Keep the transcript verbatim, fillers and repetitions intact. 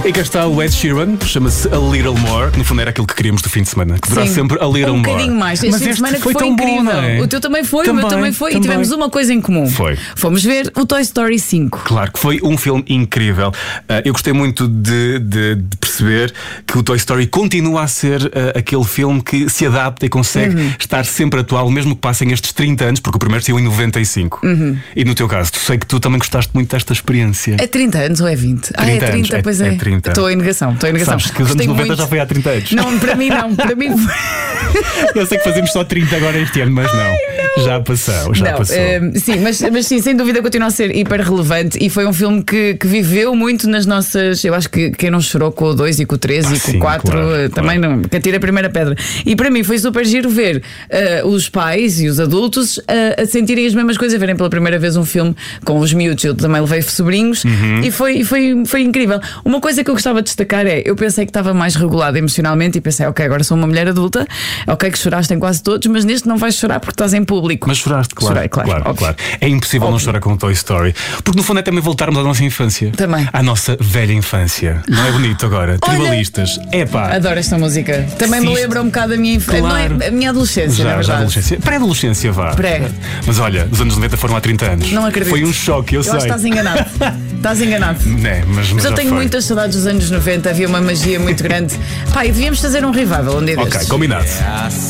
E cá está o Ed Sheeran, chama-se A Little More, que no fundo era aquilo que queríamos do fim de semana, que verá Sim, sempre A Little um More. bocadinho mais. Este Mas fim de este semana que foi foi tão incrível. bom, não é? O teu também foi, também, o meu também foi. também. E tivemos uma coisa em comum. Foi. Fomos ver o Toy Story cinco. Claro que foi um filme incrível. Uh, eu gostei muito de, de, de perceber que o Toy Story continua a ser uh, aquele filme que se adapta e consegue uhum. estar sempre atual, mesmo que passem estes trinta anos, porque o primeiro saiu em noventa e cinco. Uhum. E no teu caso, tu sei que tu também gostaste muito desta experiência. É trinta anos ou é vinte? Ah, é trinta, anos, pois é, é. é trinta. Estou em negação, estou em negação. Sabes que os anos Gostei noventa muito. já foi há trinta anos. Não, para mim não, para mim foi. Eu sei que fazemos só trinta agora este ano, mas não. Ai, não. Já passou, já não, passou. Uh, sim, mas, mas sim, sem dúvida continua a ser hiper relevante e foi um filme que, que viveu muito nas nossas. Eu acho que quem não chorou com o dois e com o três ah, e com o quatro claro, uh, também claro. Não. Que atira a primeira pedra. E para mim foi super giro ver uh, os pais e os adultos uh, a sentirem as mesmas coisas, a verem pela primeira vez um filme com os miúdos. Eu também levei sobrinhos uhum. e foi, foi, foi incrível. Uma coisa que eu gostava de destacar é: eu pensei que estava mais regulada emocionalmente e pensei, ok, agora sou uma mulher adulta, ok, que choraste em quase todos, mas neste não vais chorar porque estás em público. Mas choraste, claro. Chorei, claro, claro, claro. É impossível óbvio. Não chorar com o Toy Story, porque no fundo é também voltarmos à nossa infância. Também. À nossa velha infância. Não é bonito agora? Olha, tribalistas. É pá. Adoro esta música. Também me lembra um bocado a minha infância. Claro. Não é a minha adolescência, já, na já adolescência. Pré-adolescência, vá. Pré. Mas olha, os anos noventa foram há trinta anos. Não acredito. Foi um choque, eu, eu sei. Eu acho que estás enganado. Estás enganado. Não, mas, mas, mas eu tenho foi. muitas saudades dos anos noventa. Havia uma magia muito grande. Pá, e devíamos fazer um revival um dia destes. Ok, combinado.